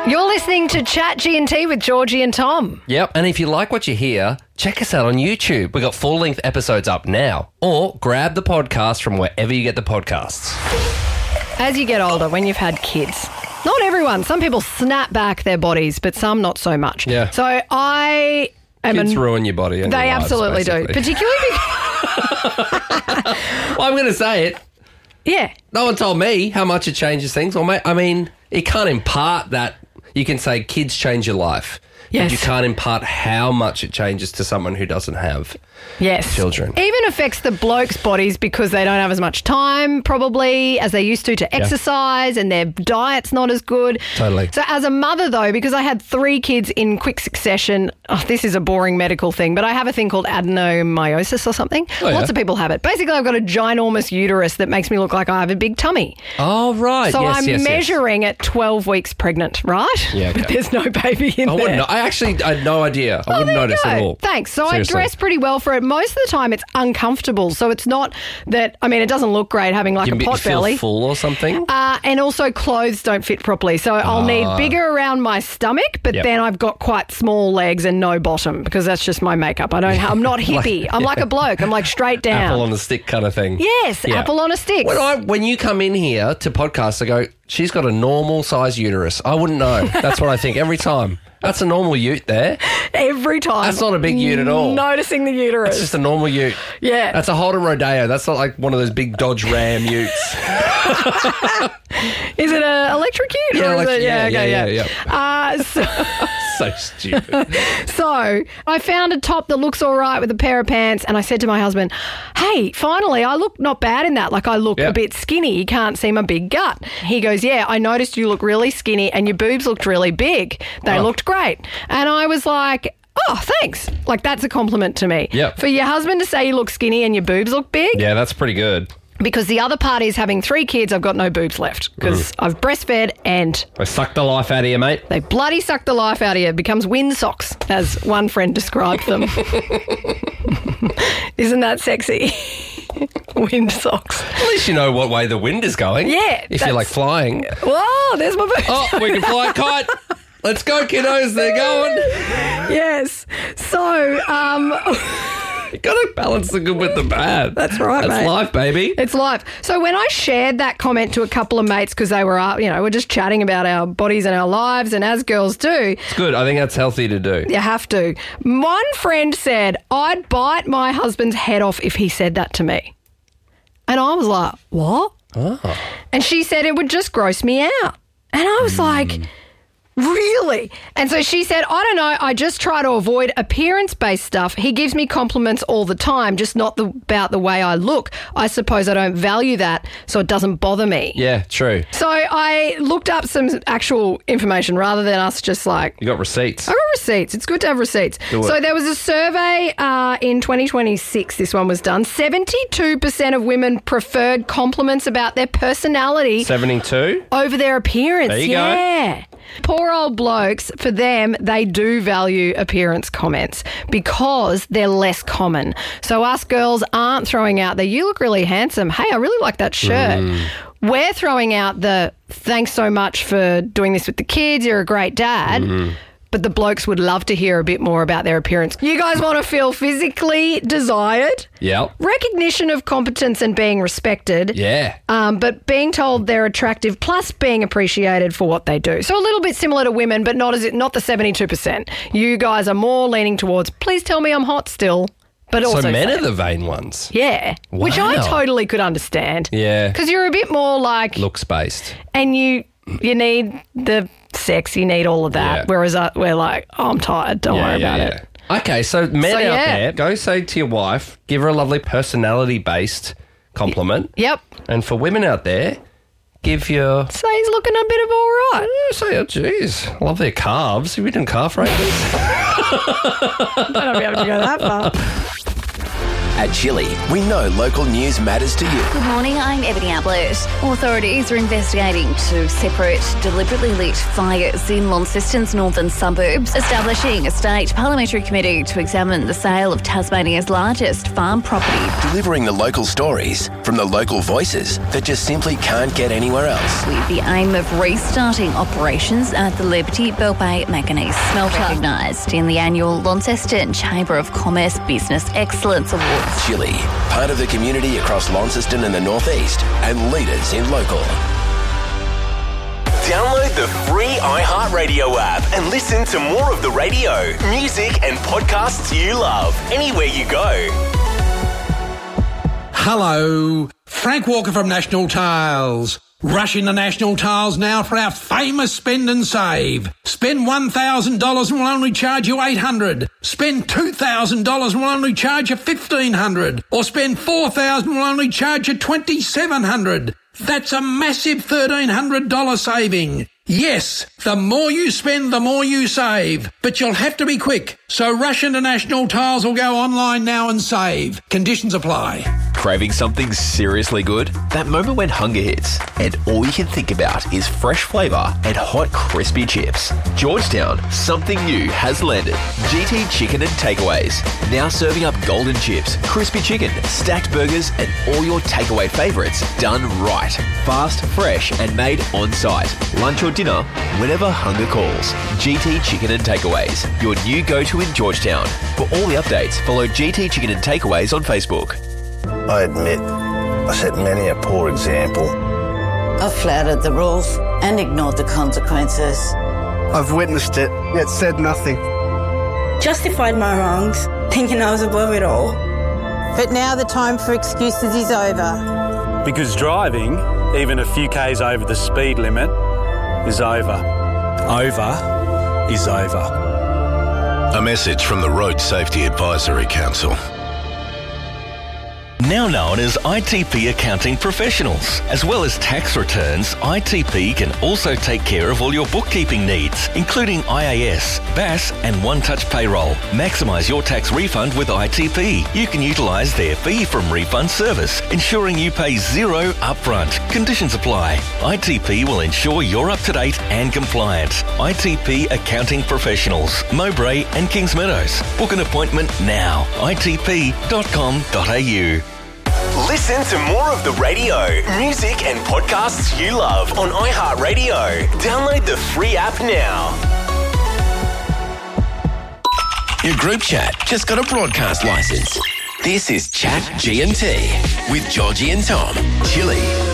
You're listening to Chat G&T with Georgie and Tom. Yep, and if you like what you hear, check us out on YouTube. We've got full-length episodes up now. Or grab the podcast from wherever you get the podcasts. As you get older, when you've had kids, not everyone, some people snap back their bodies, but some not so much. Yeah. So I am... Kids ruin your body and They your lives, absolutely do. basically. Particularly because... Well, I'm going to say it. Yeah. No one told me how much it changes things. Or, I mean, it can't impart that. You can say kids change your life. Yes. But you can't impart how much it changes to someone who doesn't have children. Even affects the blokes' bodies because they don't have as much time probably as they used to exercise, and their diet's not as good. Totally. So as a mother though, because I had 3 kids in quick succession, this is a boring medical thing, but I have a thing called adenomyosis or something. Oh, yeah. Lots of people have it. Basically, I've got a ginormous uterus that makes me look like I have a big tummy. Oh, right. So yes, I'm measuring at 12 weeks pregnant, right? Yeah, okay. But there's no baby in I there. wouldn't know. I had no idea. I wouldn't there you notice at go. all. Thanks. So Seriously. I dress pretty well for it. Most of the time it's uncomfortable. So it's not that, I mean, it doesn't look great having like You a pot feel belly. full or something? And also clothes don't fit properly. So I'll need bigger around my stomach, but Yep. then I've got quite small legs and no bottom because that's just my makeup. I'm not hippie. I'm like a bloke. I'm like straight down. Apple on the stick kind of thing. Yes, Yeah. apple on a stick. When you come in here to podcasts, I go, she's got a normal size uterus. I wouldn't know. That's what I think every time. That's a normal ute there. Every time. That's not a big ute at all. Noticing the uterus. It's just a normal ute. Yeah. That's a Holden Rodeo. That's not like one of those big Dodge Ram utes. Is it an electric ute? Yeah, or is it? yeah. So stupid. So I found a top that looks all right with a pair of pants, and I said to my husband, hey, finally, I look not bad in that. Like, I look a bit skinny. You can't see my big gut. He goes, yeah, I noticed you look really skinny and your boobs looked really big. They looked great. And I was like, oh, thanks. Like, that's a compliment to me. Yep. For your husband to say you look skinny and your boobs look big. Yeah, that's pretty good. Because the other part is having 3 kids, I've got no boobs left because I've breastfed and I sucked the life out of you, mate. they bloody suck the life out of you. It becomes wind socks, as one friend described them. Isn't that sexy? Wind socks. At least you know what way the wind is going. Yeah, If you're like flying. Whoa, there's my boobs. Oh, we can fly a kite. Let's go, kiddos. They're going. Yes. So, You got to balance the good with the bad. That's right, That's mate. life, baby. it's live. So when I shared that comment to a couple of mates because they were, we're just chatting about our bodies and our lives, and as girls do, It's good. I think that's healthy to do. you have to. One friend said, I'd bite my husband's head off if he said that to me. And I was like, what? Oh. And she said it would just gross me out. And I was like, really? And so she said, I don't know, I just try to avoid appearance-based stuff. He gives me compliments all the time, just not about the way I look. I suppose I don't value that, so it doesn't bother me. Yeah, true. So I looked up some actual information rather than us just like... You got receipts. I got receipts. It's good to have receipts. Do it. So there was a survey in 2026, this one was done. 72% of women preferred compliments about their personality 72? over their appearance. There you go. Yeah. Poor old blokes, for them, they do value appearance comments because they're less common. So us girls aren't throwing out the, you look really handsome. Hey, I really like that shirt. We're throwing out the, thanks so much for doing this with the kids. You're a great dad. But the blokes would love to hear a bit more about their appearance. You guys want to feel physically desired? Yep. Recognition of competence and being respected. Yeah. But being told they're attractive plus being appreciated for what they do. So a little bit similar to women, but not the 72%. You guys are more leaning towards, please tell me I'm hot still. But also So men say- are the vain ones. Yeah, which I Wow. totally could understand. Yeah. Because you're a bit more like, Looks based. and you need the sex, you need all of that. Yeah. Whereas we're like, oh, I'm tired, don't worry about it. Okay, so men So, out yeah. there, go say to your wife, give her a lovely personality-based compliment. Yep. And for women out there, give your... So he's looking a bit of all right. Say, oh, geez, I love their calves. Have you done calf races? I don't know if you have to go that far. At Chili, we know local news matters to you. Good morning, I'm Ebony Ablett. Authorities are investigating two separate, deliberately lit fires in Launceston's northern suburbs, establishing a state parliamentary committee to examine the sale of Tasmania's largest farm property. Delivering the local stories from the local voices that just simply can't get anywhere else. With the aim of restarting operations at the Liberty Bell Bay Manganese Smelter, recognised in the annual Launceston Chamber of Commerce Business Excellence Awards. Chili, part of the community across Launceston and the Northeast, and leaders in local. Download the free iHeartRadio app and listen to more of the radio, music and podcasts you love anywhere you go. Hello, Frank Walker from National Tiles. Rush into National Tiles now for our famous spend and save. Spend $1,000 and we'll only charge you $800. Spend $2,000 and we'll only charge you $1,500. Or spend $4,000 and we'll only charge you $2,700. That's a massive $1,300 saving. Yes, the more you spend, the more you save. But you'll have to be quick. So rush into National Tiles or go online now and save. Conditions apply. Craving something seriously good? That moment when hunger hits and all you can think about is fresh flavour and hot crispy chips. Georgetown, something new has landed. GT Chicken and Takeaways. Now serving up golden chips, crispy chicken, stacked burgers and all your takeaway favourites done right. Fast, fresh and made on site. Lunch or dinner, whenever hunger calls. GT Chicken and Takeaways, your new go-to in Georgetown. For all the updates, follow GT Chicken and Takeaways on Facebook. I admit, I set many a poor example. I've flouted the rules and ignored the consequences. I've witnessed it, yet said nothing. Justified my wrongs, thinking I was above it all. But now the time for excuses is over. Because driving, even a few k's over the speed limit, is over. Over is over. A message from the Road Safety Advisory Council. Now known as ITP Accounting Professionals. As well as tax returns, ITP can also take care of all your bookkeeping needs, including IAS, BAS and One-Touch Payroll. Maximise your tax refund with ITP. You can utilise their fee from refund service, ensuring you pay zero upfront. Conditions apply. ITP will ensure you're up to date and compliant. ITP Accounting Professionals, Mowbray and Kings Meadows. Book an appointment now. itp.com.au. Listen to more of the radio, music and podcasts you love on iHeartRadio. Download the free app now. Your group chat just got a broadcast license. This is Chat G&T with Georgie and Tom. Chili.